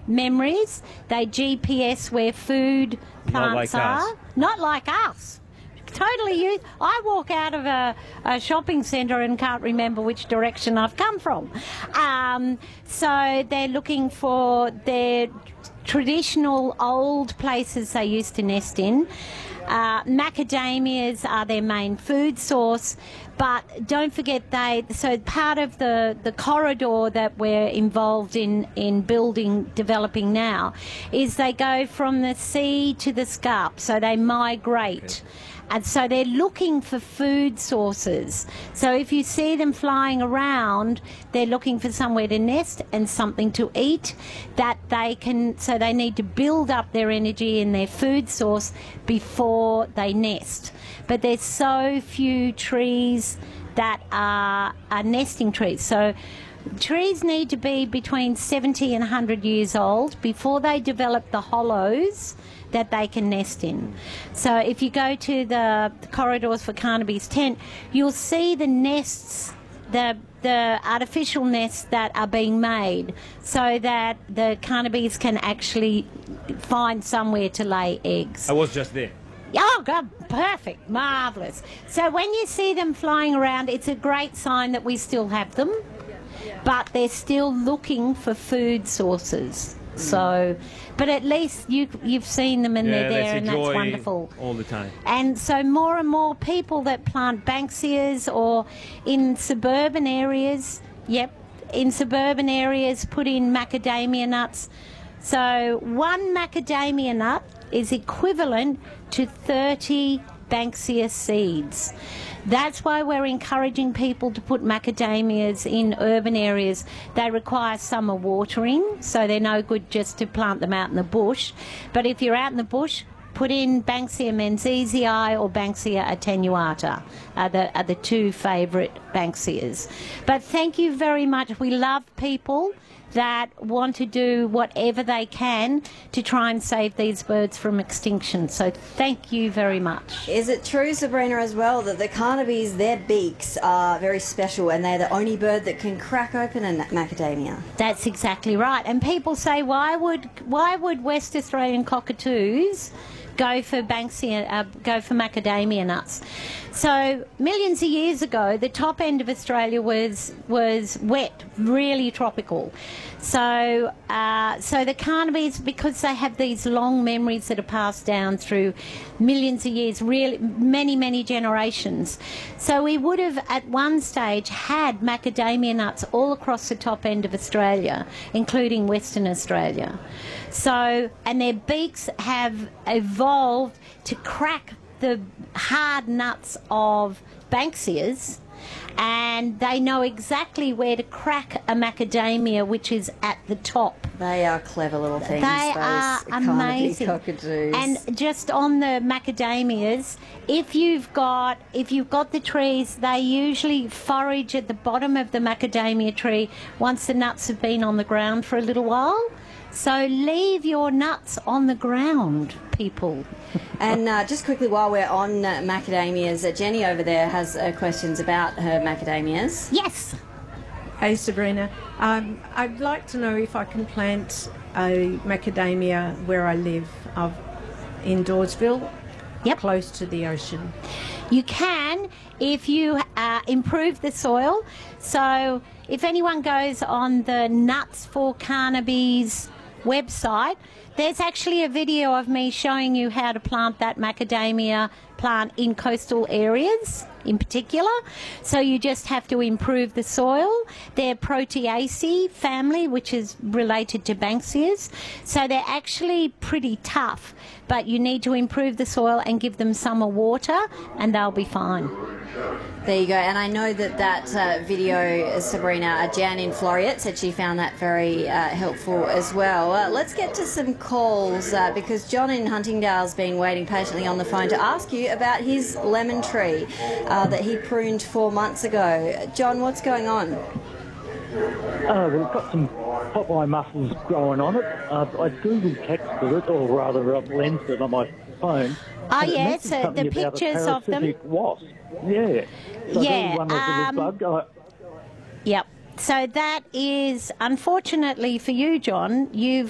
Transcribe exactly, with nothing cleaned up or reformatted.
memories. They G P S where food plants like are. us. Not like us. Totally used. I walk out of a, a shopping centre and can't remember which direction I've come from. Um, so they're looking for their traditional old places they used to nest in. Uh, macadamias are their main food source, but don't forget they, so part of the, the corridor that we're involved in, in building, developing now, is they go from the sea to the scarp, so they migrate. Okay. And so they're looking for food sources. So if you see them flying around, they're looking for somewhere to nest and something to eat that they can, so they need to build up their energy and their food source before they nest. But there's so few trees that are, are nesting trees. So trees need to be between seventy and one hundred years old before they develop the hollows that they can nest in. So if you go to the, the corridors for Carnaby's tent, you'll see the nests, the the artificial nests that are being made so that the Carnabys can actually find somewhere to lay eggs. I was just there. Oh, God, perfect, marvellous. So when you see them flying around, it's a great sign that we still have them, but they're still looking for food sources. So, but at least you, you've seen them and yeah, they're there, and that's wonderful. All the time. And so more and more people that plant Banksias, or in suburban areas, yep, in suburban areas put in macadamia nuts. So one macadamia nut is equivalent to thirty Banksia seeds. That's why we're encouraging people to put macadamias in urban areas. They require summer watering, so they're no good just to plant them out in the bush. But if you're out in the bush, put in Banksia menziesii or Banksia attenuata, are the, are the two favourite Banksias. But thank you very much. We love people that want to do whatever they can to try and save these birds from extinction. So thank you very much. Is it true, Sabrina, as well, that the Carnabys, their beaks are very special and they're the only bird that can crack open a macadamia? That's exactly right. And people say, why would why would West Australian cockatoos go for Banksia, uh, go for macadamia nuts? So millions of years ago, the top end of Australia was was wet, really tropical. So, uh, so the Carnabys, because they have these long memories that are passed down through millions of years, really many, many generations. So we would have at one stage had macadamia nuts all across the top end of Australia, including Western Australia. So, and their beaks have evolved to crack the hard nuts of Banksias, and they know exactly where to crack a macadamia, which is at the top. They are clever little things. They those are amazing. Cockatoos. And just on the macadamias, if you've got if you've got the trees, they usually forage at the bottom of the macadamia tree once the nuts have been on the ground for a little while. So leave your nuts on the ground, people. And uh, just quickly, while we're on uh, macadamias, uh, Jenny over there has uh, questions about her macadamias. Yes. Hey, Sabrina. Um, I'd like to know if I can plant a macadamia where I live, of in Dawesville, yep, close to the ocean. You can if you uh, improve the soil. So if anyone goes on the Nuts for Carnabys website, there's actually a video of me showing you how to plant that macadamia plant in coastal areas in particular. So you just have to improve the soil. They're Proteaceae family, which is related to Banksias. So they're actually pretty tough, but you need to improve the soil and give them summer water and they'll be fine. There you go. And I know that that uh, video, Sabrina, uh, Jan in Floriette said she found that very uh, helpful as well. Uh, let's get to some calls uh, because John in Huntingdale's been waiting patiently on the phone to ask you about his lemon tree uh, that he pruned four months ago. John, what's going on? Uh, we've got some popeye mussels growing on it. Uh, I Google texted it, or rather uh, lensed it on my phone. Oh, yeah, so the pictures of them. Wasp. Yeah. So yeah. One um, bug. Uh, yep. So that is, unfortunately for you, John, you've